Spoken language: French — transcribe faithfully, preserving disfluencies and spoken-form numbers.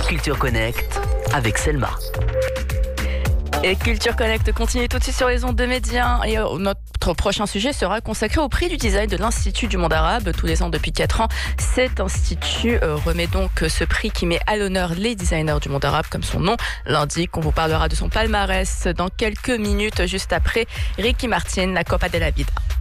Culture Connect avec Selma. Et Culture Connect continue tout de suite sur les ondes de Média. Et euh, notre prochain sujet sera consacré au prix du design de l'Institut du monde arabe. Tous les ans depuis quatre ans, cet institut euh, remet donc ce prix qui met à l'honneur les designers du monde arabe, comme son nom l'indique. On vous parlera de son palmarès dans quelques minutes, juste après Ricky Martin, la Copa de la Vida.